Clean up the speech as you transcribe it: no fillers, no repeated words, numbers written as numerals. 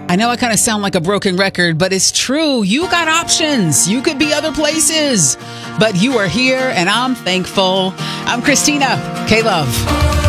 I know I kind of sound like a broken record, but it's true. You got options. You could be other places, but you are here, and I'm thankful. I'm Christina K. Love.